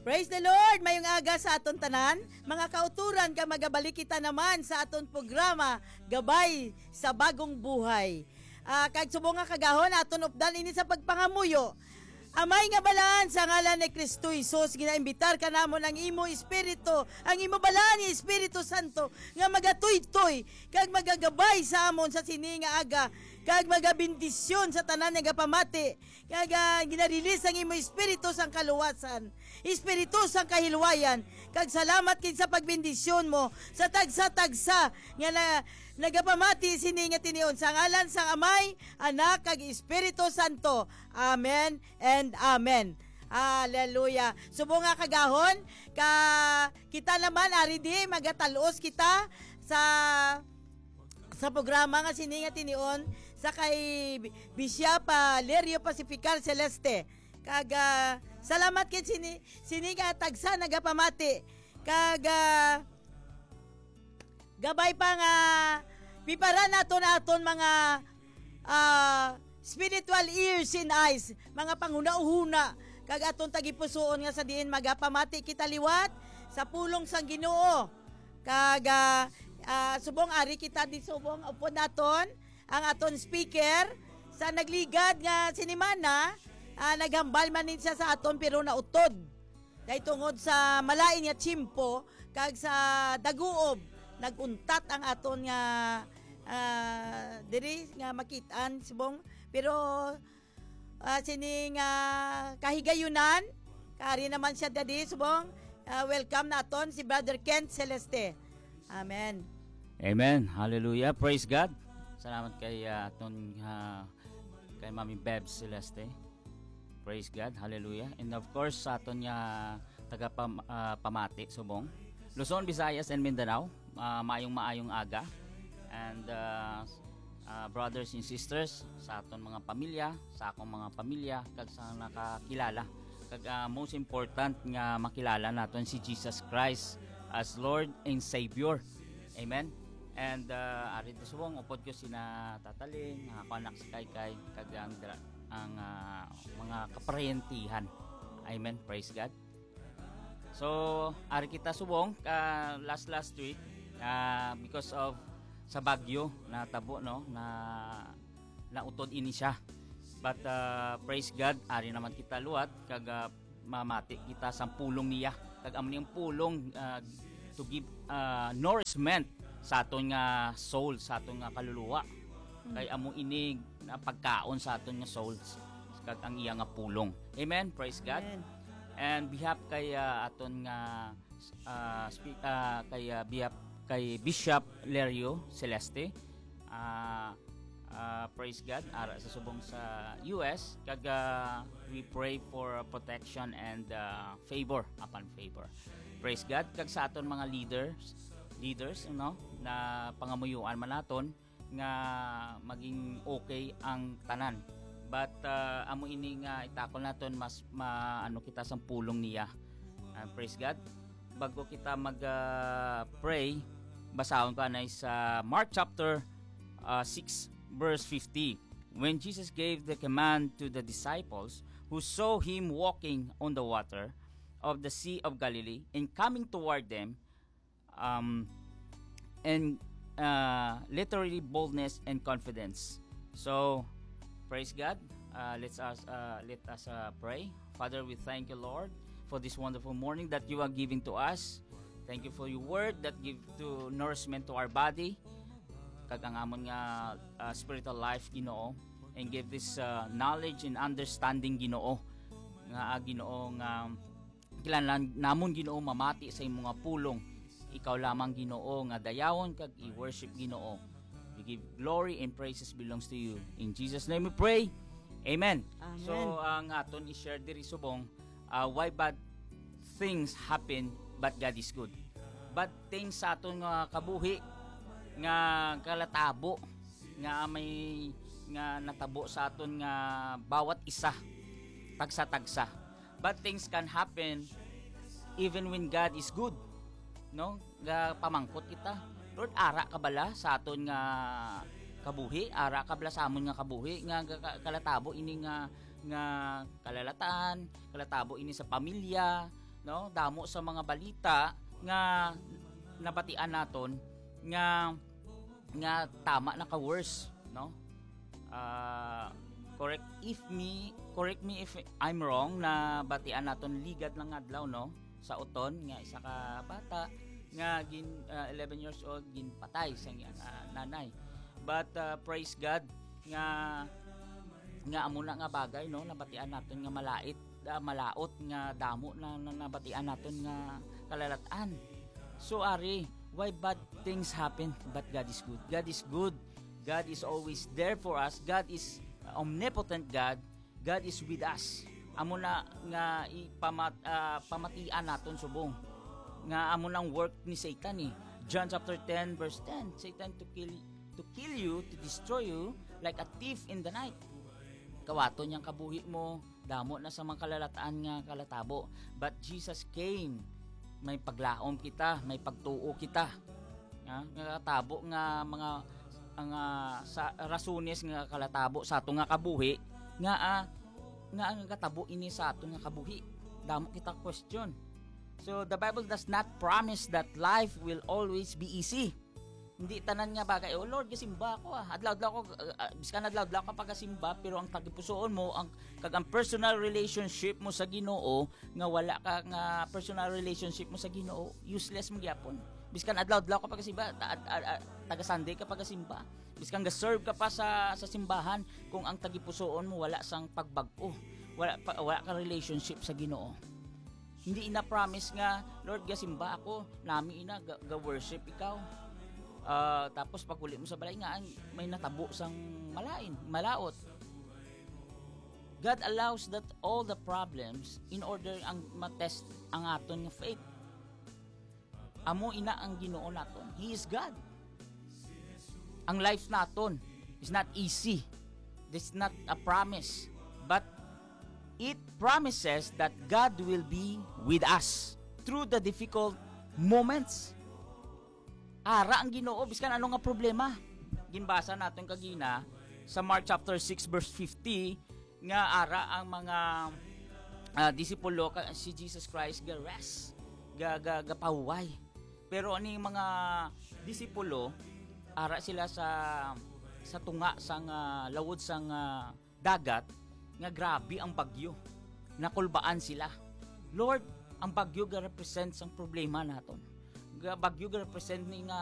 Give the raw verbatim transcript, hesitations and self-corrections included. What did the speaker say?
Praise the Lord! Mayong aga sa aton tanan. Mga kauturan ka magabalik kita naman sa aton programa Gabay sa Bagong Buhay. Uh, kag subong nga kagahon aton updan ini sa pagpangamuyo. Amay nga balaan sa ngalan ni Kristo Jesus, ginaimbitar ka namon ang imo Espiritu, ang imo balaan ni Espiritu Santo nga magatoy-toy kag magagabay sa amon sa sini nga aga, kag magabindisyon sa tanan nga pamati, kag uh, ginarilis ang imo Espiritu sang kaluwasan, Espiritu sang kahilwayan, kag salamat kin sa pagbindisyon mo sa tagsa-tagsa nga na nagapamati sini nga tinion sa ngalan sang Amay, Anak kag Espiritu Santo. Amen and amen. Hallelujah. Subo nga kagahon ka kita naman ari di magatalos kita sa sa programa nga sini nga tinion sa kay Bishop uh, Lerio Pacifical Celeste. Kag uh, salamat kit sini sini nga tagsa nagapamati. Kag uh, gabay pa nga pipara naton aton mga uh, spiritual ears and eyes, mga panguna-uhuna, kag aton tagipusoon nga sa diin magapamati kita liwat sa pulong sang Ginoo. Kag uh, uh, subong ari kita di subong upod naton ang aton speaker sa nagligad nga sinimana, uh, naghambal man siya sa aton pero nautod. Dahil tungod sa malain nga tsimpo kag sa daguob naguntat ang aton nga uh, diri nga makitaan subong pero uh, sini nga kahigayunan kari naman siya dadi subong uh, welcome naton si Brother Kent Celeste. Amen. Amen. Hallelujah. Praise God. Salamat kay uh, aton uh, kay Mami Beb Celeste. Praise God. Hallelujah. And of course sa aton nga taga pam, uh, pamati subong Luzon, Visayas and Mindanao. Uh, maayong maayong aga and uh, uh, brothers and sisters sa aton mga pamilya, sa akong mga pamilya kag sa nakakilala kag uh, most important nga makilala naton si Jesus Christ as Lord and Savior. Amen. And uh, ari subong upod ko sina tataling ako anak sa kaykay kag ang, ang uh, mga kaparehentihan. Amen. Praise God. So ari kita subong uh, last last week Uh, because of sa bagyo na tabo no na nautod ini siya, but uh, praise God ari naman kita luwat kag uh, mamati kita sa pulong niya kag amon yung pulong uh, to give uh, nourishment sa aton nga soul, sa aton nga kaluluwa hmm. kay amo ini na pagkaon sa aton nga souls kag ang iya nga pulong. Amen. Praise God. Amen. And bihap kay uh, aton nga uh, speak uh, kay uh, bihap kay Bishop Lerio Celeste. Uh, uh, praise God. Ara sa subong sa U S kag uh, we pray for protection and uh, favor upon favor. Praise God. Kag sa aton mga leaders, leaders no na pangamuyuan man naton nga maging okay ang tanan. But uh, amo ini nga itakol naton mas maano kita sa pulong niya. Uh, praise God. Bago kita mag uh, pray, basahon ko na sa Mark chapter uh, six verse fifty. When Jesus gave the command to the disciples who saw him walking on the water of the Sea of Galilee and coming toward them, um, and uh, literally boldness and confidence. So praise God. Uh, let's us uh, let us uh, pray. Father, we thank you, Lord, for this wonderful morning that you are giving to us. Thank you for your word that give to nourishment to our body. Kag ang amon nga uh, spiritual life, Ginoo, and give this uh, knowledge and understanding, Ginoo. Nga uh, Ginoo nga kilanlan namon, Ginoo, mamati sa imong nga pulong. Ikaw lamang, Ginoo, nga dayawon kag i-worship, Ginoo. We give glory and praises belongs to you. In Jesus' name we pray. Amen. Amen. So ang aton i-share diri subong uh, why bad things happen but God is good. Bad things sa aton nga kabuhi nga kalatabo nga may nga natabo sa aton nga bawat isa tagsa-tagsa. Bad things can happen even when God is good. No? Nga pamangkot kita. Lord, ara ka bala sa aton nga kabuhi, ara ka bala sa amon nga kabuhi nga kalatabo ini nga nga kalalatan, kalatabo ini sa pamilya, no, damo sa mga balita nga nabatian naton nga nga tama na ka worse, no? Ah, correct if me correct me if I'm wrong, na batian naton ligad lang adlaw, no, sa uton nga isa ka bata nga gin uh, eleven years old ginpatay sa iyang uh, nanay. But uh, praise God nga nga amo na nga bagay, no, nabatian naton nga malait uh, malaot nga damo na, na nabatian naton nga kalalatan. So ari, why bad things happen? But God is good. God is good. God is always there for us. God is omnipotent God. God is with us. Amo na nga ipamat uh, pamatian naton subong. Nga amo nang work ni Satan eh. John chapter ten verse ten. Satan to kill to kill you, to destroy you like a thief in the night. Kawato niyang kabuhi mo, damo na sa mga kalalataan nga kalatabo. But Jesus came. May paglaom kita, may pagtuo kita. Nga, nga tabo nga mga ang uh, sa rasunes nga kalatabo sa ato nga kabuhi nga uh, nga ang katabo ini sa ato nga kabuhi. Damo kita question. So the Bible does not promise that life will always be easy. Hindi tanan nga bagay, oh Lord, gasimba ako ah. Adlaw-adlaw ko, uh, biskan adlaw-adlaw ka pagasimba, pero ang tagipusoon mo, ang kag ang personal relationship mo sa Ginoo, nga wala ka nga personal relationship mo sa Ginoo, useless mo gyapon. Biskan adlaw-adlaw ka pagasimba, taga Sunday ka pagasimba. Biskan ga-serve ka pa sa sa simbahan, kung ang tagipusoon mo wala sang pagbag-o, wala pa, wala ka relationship sa Ginoo. Hindi ina promise nga, Lord, gasimba ako, nami ina ga, ga worship ikaw. Uh, tapos pag uli mo sa balay nga may natabo sang malain, malaot. God allows that all the problems in order ang matest ang aton nga faith. Amo ina ang Ginoo naton. He is God. Ang life naton is not easy. This is not a promise, but it promises that God will be with us through the difficult moments. Ara ang Ginoo biskan ano nga problema. Ginbasa naton kagina sa Mark chapter six verse fifty nga ara ang mga uh, disipulo ka, si Jesus Christ ga rest, ga ga, ga pahuway. Pero ani mga disipulo ara sila sa sa tunga sang uh, lawod sang uh, dagat nga grabe ang bagyo. Nakulbaan sila. Lord, ang bagyo ga represents ang problema naton. Bagyo ga represent ni nga